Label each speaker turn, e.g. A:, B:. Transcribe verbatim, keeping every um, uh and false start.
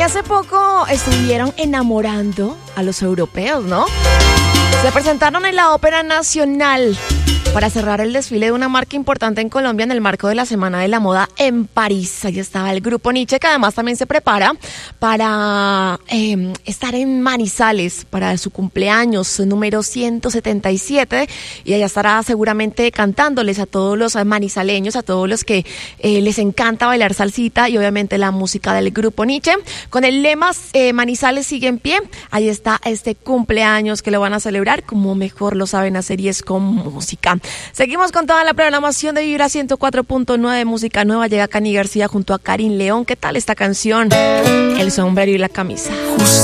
A: hace poco estuvieron enamorando a los europeos, ¿no? Se presentaron en la Ópera Nacional para cerrar el desfile de una marca importante en Colombia en el marco de la Semana de la Moda en París. Allí estaba el grupo Nietzsche, que además también se prepara para eh, estar en Manizales para su cumpleaños número ciento setenta y siete, y allá estará seguramente cantándoles a todos los manizaleños, a todos los que eh, les encanta bailar salsita y obviamente la música del grupo Nietzsche. Con el lema eh, Manizales sigue en pie, ahí está este cumpleaños que lo van a celebrar como mejor lo saben hacer, y es con música. Seguimos con toda la programación de Vibra ciento cuatro punto nueve, música nueva. Llega Cani García junto a Karin León. ¿Qué tal esta canción? El sombrero y la camisa.
B: Justo